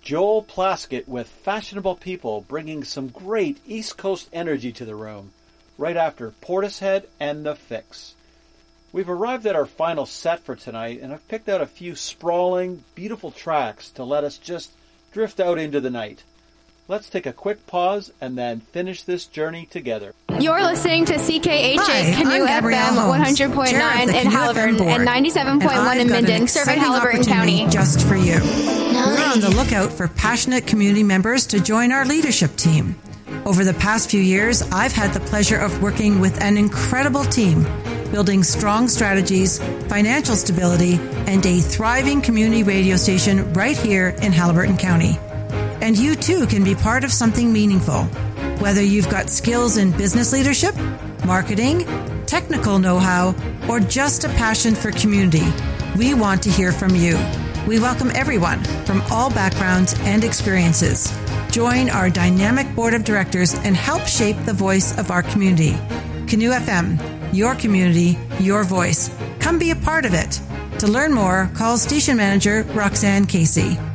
Joel Plaskett with Fashionable People, bringing some great East Coast energy to the room, right after Portishead and The Fix. We've arrived at our final set for tonight, and I've picked out a few sprawling, beautiful tracks to let us just drift out into the night. Let's take a quick pause and then finish this journey together. You're listening to CKHA Canoe FM 100.9 in Haliburton and 97.1 in Minden, serving Haliburton County. Just for you. We're on the lookout for passionate community members to join our leadership team. Over the past few years, I've had the pleasure of working with an incredible team, building strong strategies, financial stability, and a thriving community radio station right here in Haliburton County. And you too can be part of something meaningful. Whether you've got skills in business leadership, marketing, technical know-how, or just a passion for community, we want to hear from you. We welcome everyone from all backgrounds and experiences. Join our dynamic board of directors and help shape the voice of our community. Canoe FM, your community, your voice. Come be a part of it. To learn more, call station manager Roxanne Casey.